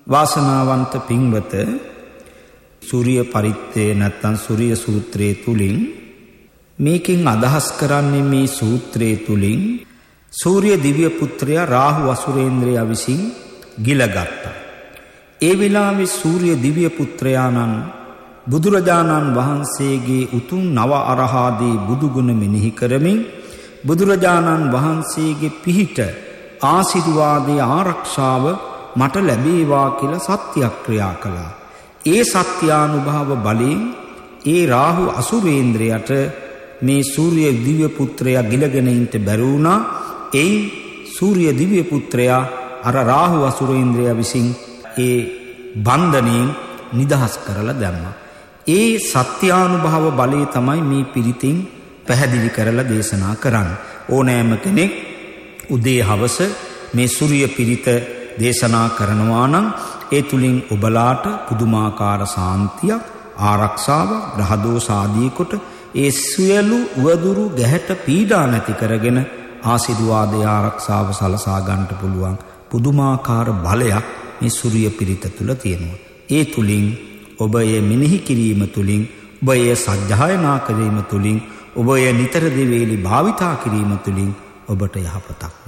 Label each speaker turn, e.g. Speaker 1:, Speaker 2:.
Speaker 1: වාසනාවන්ත පින්වත සූර්ය පරිත්තේ නැත්නම් සූර්ය සූත්‍රයේ තුලින් මේකෙන් අදහස් කරන්නේ මේ සූත්‍රයේ තුලින් සූර්ය දිව්‍ය පුත්‍රයා රාහු අසුරේන්ද්‍රයා විසින් ගිලගත්තා. ඒ විලාවේ සූර්ය දිව්‍ය පුත්‍රයාණන් බුදුරජාණන් වහන්සේගේ උතුම් නව අරහාදී බුදුගුණ මෙනෙහි කරමින් බුදුරජාණන් වහන්සේගේ පිහිට ආශිර්වාදයේ ආරක්ෂාව මට ලැබේවා කියලා සත්‍යක්‍රියා කළා. ඒ සත්‍යානුභව බලයෙන් ඒ රාහු අසුරේන්ද්‍රයට මේ සූර්ය දිව්‍ය පුත්‍රයා ගිලගෙන ඉන්න බැරි වුණා. එයින් සූර්ය දිව්‍ය පුත්‍රයා අර රාහු අසුරේන්ද්‍රයා විසින් ඒ බන්ධනයෙන් නිදහස් කරලා දැම්මා. ඒ සත්‍යානුභව බලය තමයි මේ පිරිතින් පැහැදිලි කරලා දේශනා කරන්නේ. ඕනෑම කෙනෙක් උදේ හවස මේ සූර්ය පිරිත දේශනා කරනවා නම් ඒ තුලින් ඔබලාට පුදුමාකාර සාන්තියක්, ආරක්ෂාවක්, ග්‍රහ දෝෂ ආදී කොට ඒ සියලු උවදුරු ගැහැට පීඩා නැති කරගෙන ආශිර්වාදයේ ආරක්ෂාව සලසා ගන්නට පුළුවන් පුදුමාකාර බලයක් මේ සූර්ය පිරිත තුල තියෙනවා. ඒ තුලින් ඔබ එය මෙනෙහි කිරීම තුලින්, ඔබ එය සජ්ජායනා කිරීම තුලින්, ඔබ එය නිතර දෙවේලි භාවිතා කිරීම තුලින් ඔබට යහපතක්